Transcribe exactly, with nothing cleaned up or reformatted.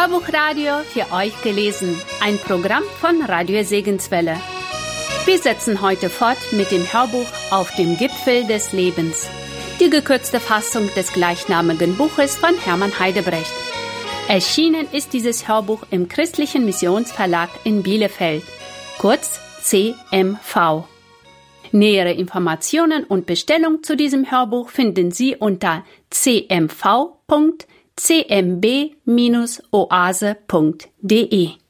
Hörbuchradio für euch gelesen, ein Programm von Radio Segenswelle. Wir setzen heute fort mit dem Hörbuch Auf dem Gipfel des Lebens. Die gekürzte Fassung des gleichnamigen Buches von Hermann Heidebrecht. Erschienen ist dieses Hörbuch im Christlichen Missionsverlag in Bielefeld, kurz C M V. Nähere Informationen und Bestellung zu diesem Hörbuch finden Sie unter c m v punkt c m b dash oase punkt d e.